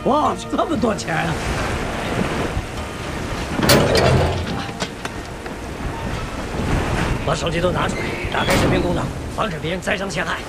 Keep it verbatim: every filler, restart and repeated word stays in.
哇，这么多钱啊！把手机都拿出来，打开视频功能，防止别人栽赃陷害。